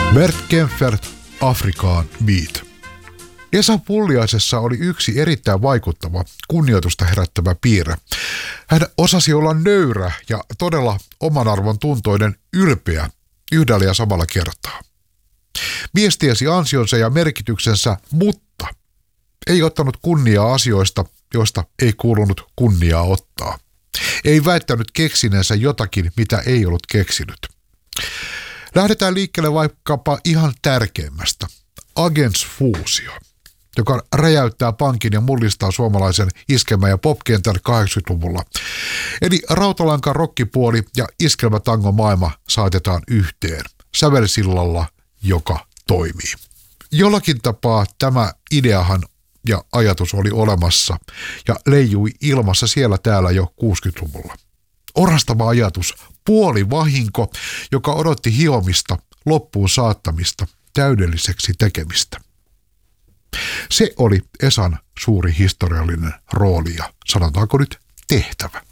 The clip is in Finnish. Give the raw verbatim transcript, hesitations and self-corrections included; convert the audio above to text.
Bert Kaempfert, Afrikaan Beat. Esa Pulliaisessa oli yksi erittäin vaikuttava, kunnioitusta herättävä piirre. Hän osasi olla nöyrä ja todella oman arvon tuntoinen ylpeä yhdellä ja samalla kertaa. Mies tiesi ansionsa ja merkityksensä, mutta ei ottanut kunniaa asioista, joista ei kuulunut kunniaa ottaa. Ei väittänyt keksineensä jotakin, mitä ei ollut keksinyt. Lähdetään liikkeelle vaikkapa ihan tärkeimmästä, Agents Fuusio, joka räjäyttää pankin ja mullistaa suomalaisen iskelmä- ja popkentän kahdeksankymmentäluvulla. Eli rautalankan rokkipuoli ja iskelmätango maailma saatetaan yhteen sävelsillalla, joka toimii. Jollakin tapaa tämä ideahan ja ajatus oli olemassa ja leijui ilmassa siellä täällä jo kuusikymmentäluvulla. Orastava ajatus, puolivahinko, joka odotti hiomista, loppuun saattamista, täydelliseksi tekemistä. Se oli Esan suuri historiallinen rooli ja sanotaanko nyt tehtävä.